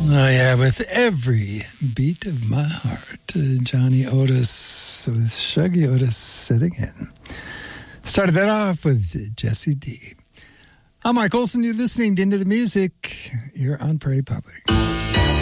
Oh, yeah, with every beat of my heart. Johnny Otis with Shuggy Otis sitting in. Started that off with Jesse D. I'm Mike Olson. You're listening to Into the Music. You're on Prairie Public.